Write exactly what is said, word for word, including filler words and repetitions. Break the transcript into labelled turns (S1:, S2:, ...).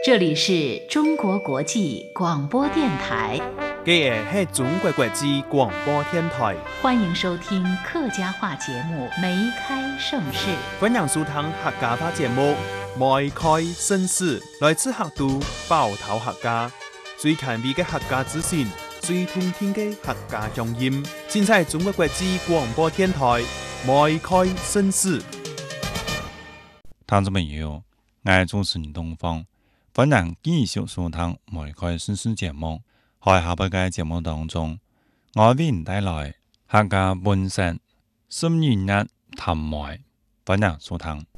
S1: 这里是中国国际广播电台，
S2: 这个是中国国际广播电台，
S1: 欢迎收听客家话节目《梅开盛世》。
S2: 欢迎收听客家话节目《梅开盛世》，来自客都包头客家，最前卫的客家资讯，最通天的客家乡音，尽在中国国际广播电台《梅开盛世》。
S3: 听众朋友，我係主持人東方，歡迎繼續收聽《梅開盛世》節目。喺下半嘅節目當中，我為您帶來客家本色十二日談梅，歡迎收聽。